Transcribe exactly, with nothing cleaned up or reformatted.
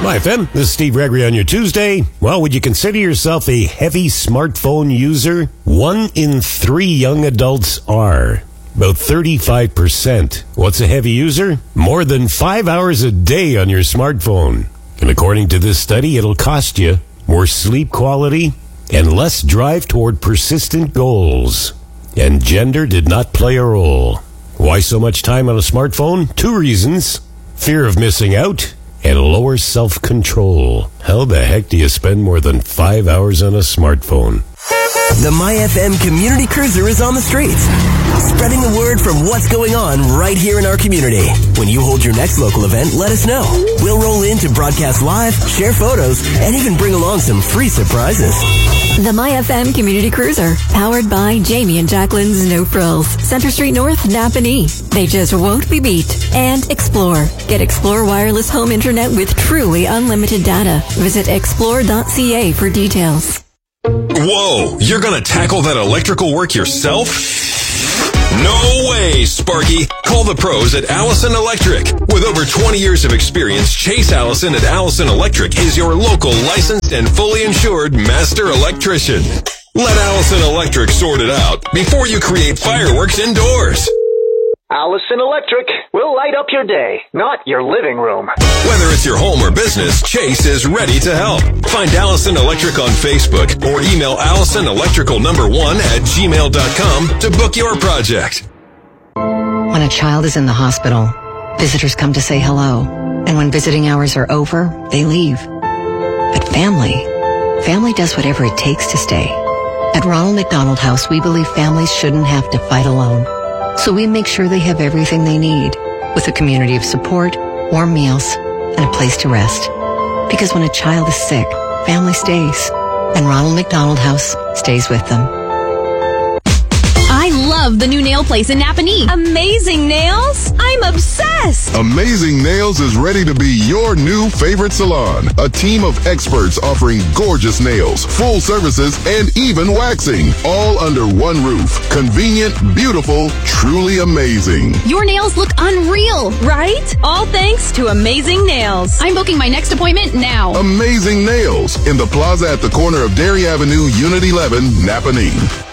Hi, F M. This is Steve Gregory on your Tuesday. Well, would you consider yourself a heavy smartphone user? One in three young adults are. About thirty-five percent. What's a heavy user? More than five hours a day on your smartphone. And according to this study, it'll cost you more sleep quality and less drive toward persistent goals. And gender did not play a role. Why so much time on a smartphone? Two reasons. Fear of missing out and lower self-control. How the heck do you spend more than five hours on a smartphone? The MyFM Community Cruiser is on the streets, spreading the word from what's going on right here in our community. When you hold your next local event, let us know. We'll roll in to broadcast live, share photos, and even bring along some free surprises. The MyFM Community Cruiser, powered by Jamie and Jacqueline's No Frills, Center Street North, Napanee. They just won't be beat. And Explore. Get Explore wireless home internet with truly unlimited data. Visit explore dot c a for details. Whoa, you're gonna tackle that electrical work yourself? No way, Sparky. Call the pros at Allison Electric. With over twenty years of experience, Chase Allison at Allison Electric is your local licensed and fully insured master electrician. Let Allison Electric sort it out before you create fireworks indoors. Allison Electric will light up your day, not your living room. Whether it's your home or business, Chase is ready to help. Find Allison Electric on Facebook or email Allison Electrical number one at gmail dot com to book your project. When a child is in the hospital, visitors come to say hello. And when visiting hours are over, they leave. But family, family does whatever it takes to stay. At Ronald McDonald House, we believe families shouldn't have to fight alone. So we make sure they have everything they need, with a community of support, warm meals, and a place to rest. Because when a child is sick, family stays, and Ronald McDonald House stays with them. I love the new nail place in Napanee. Amazing Nails? I'm obsessed. Amazing Nails is ready to be your new favorite salon. A team of experts offering gorgeous nails, full services, and even waxing. All under one roof. Convenient, beautiful, truly amazing. Your nails look unreal, right? All thanks to Amazing Nails. I'm booking my next appointment now. Amazing Nails in the plaza at the corner of Dairy Avenue, Unit eleven, Napanee.